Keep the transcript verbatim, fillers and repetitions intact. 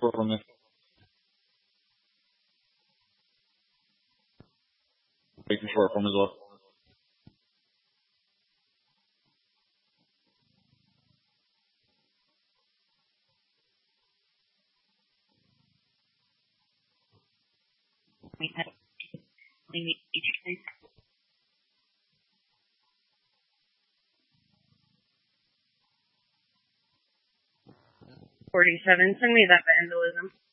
short for me. Way too short for him as well. We have maybe each place. Forty-seven. Send me that vandalism.